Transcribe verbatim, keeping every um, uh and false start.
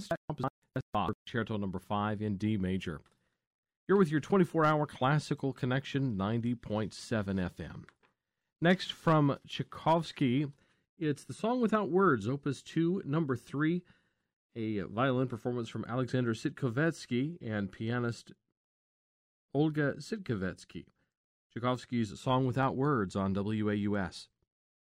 Concerto number five in D major. You're with your twenty-four hour classical connection, ninety point seven F M. Next, from Tchaikovsky, it's the Song Without Words, Opus two, number three, a violin performance from Alexander Sitkovetsky and pianist Olga Sitkovetsky. Tchaikovsky's Song Without Words on W A U S.